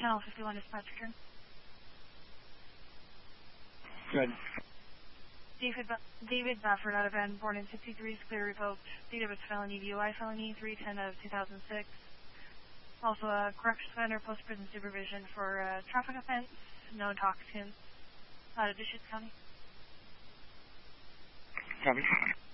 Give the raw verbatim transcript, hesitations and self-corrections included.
Channel fifty-one dispatch return. Good. David, ba David Bafford out of N, born in sixty-three, is clear revoked. Date of its felony, D U I felony, three ten of two thousand six. Also a corrections offender, post-prison supervision for uh, traffic offense, no intoxicants, out of Deschutes County. Copy.